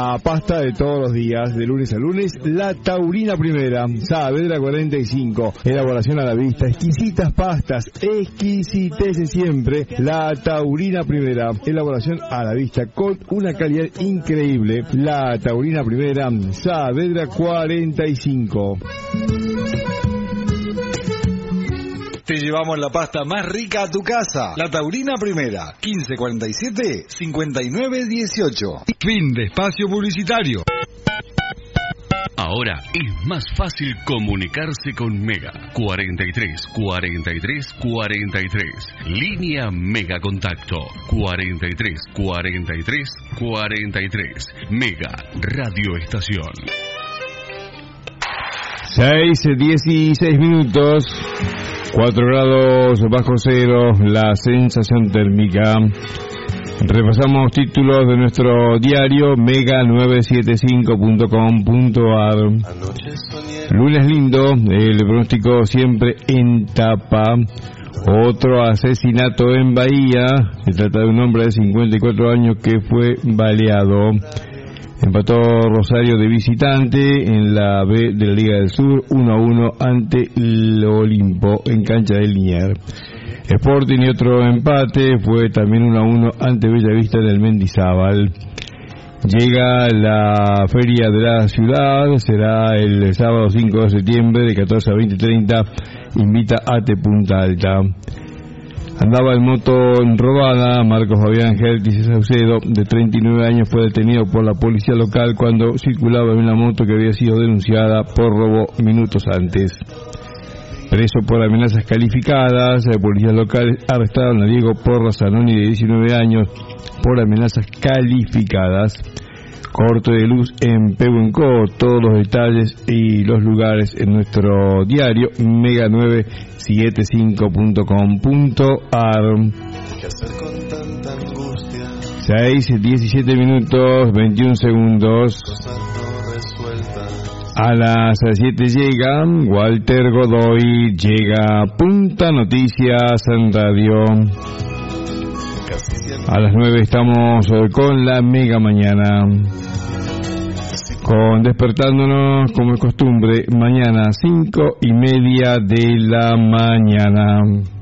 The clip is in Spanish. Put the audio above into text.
La pasta de todos los días, de lunes a lunes, la Taurina Primera, Saavedra 45, elaboración a la vista, exquisitas pastas, exquisitez siempre, la Taurina Primera, elaboración a la vista con una calidad increíble, la Taurina Primera, Saavedra 45. Te llevamos la pasta más rica a tu casa. La Taurina Primera, 1547-5918. Fin de espacio publicitario. Ahora es más fácil comunicarse con Mega. 43 43 43. Línea Mega Contacto. 43 43 43. Mega Radio Estación. 6:16 minutos. 4 grados bajo cero, la sensación térmica. Repasamos títulos de nuestro diario mega975.com.ar. Lunes lindo, el pronóstico siempre en tapa. Otro asesinato en Bahía. Se trata de un hombre de 54 años que fue baleado. Empató Rosario de visitante en la B de la Liga del Sur, 1-1 ante el Olimpo en cancha del Liniers. Sporting y otro empate, fue también 1-1 ante Bellavista en el Mendizábal. Llega la feria de la ciudad, será el sábado 5 de septiembre de 14 a 20:30, invita ATE Punta Alta. Andaba en moto robada. Marcos Fabián Gertis Saucedo, de 39 años, fue detenido por la policía local cuando circulaba en una moto que había sido denunciada por robo minutos antes. Preso por amenazas calificadas, policías locales arrestaron a Diego Porra Zanoni, de 19 años, por amenazas calificadas. Corte de luz en Pehuenco. Todos los detalles y los lugares en nuestro diario mega975.com.ar. 6:17 minutos 21 segundos. A las 7 llega Walter Godoy, llega Punta Noticias en radio. A las 9 estamos con la Mega Mañana, con despertándonos como es costumbre, mañana 5:30 de la mañana.